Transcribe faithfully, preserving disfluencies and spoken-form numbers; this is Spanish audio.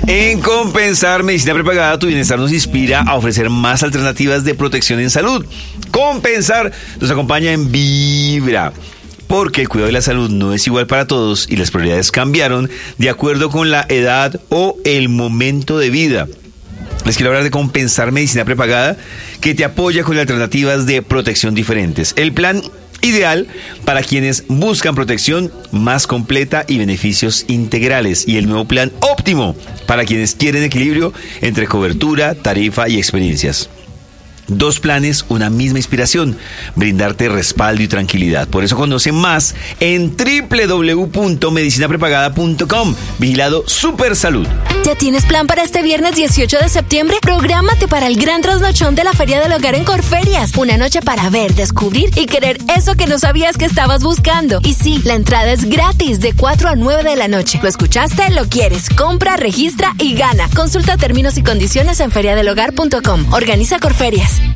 En Compensar Medicina Prepagada, tu bienestar nos inspira a ofrecer más alternativas de protección en salud. Compensar nos acompaña en Vibra, porque el cuidado de la salud no es igual para todos y las prioridades cambiaron de acuerdo con la edad o el momento de vida. Les quiero hablar de Compensar Medicina Prepagada, que te apoya con alternativas de protección diferentes. El plan ideal para quienes buscan protección más completa y beneficios integrales. Y el nuevo plan óptimo para quienes quieren equilibrio entre cobertura, tarifa y experiencias. Dos planes, una misma inspiración, brindarte respaldo y tranquilidad. Por eso conoce más en doble u doble u doble u punto medicina prepagada punto com. Vigilado Supersalud. ¿Ya tienes plan para este viernes dieciocho de septiembre? Prográmate para el gran trasnochón de la Feria del Hogar en Corferias. Una noche para ver, descubrir y querer eso que no sabías que estabas buscando. Y sí, la entrada es gratis de cuatro a nueve de la noche. ¿Lo escuchaste? Lo quieres. Compra, registra y gana. Consulta términos y condiciones en feria del hogar punto com. Organiza Corferias.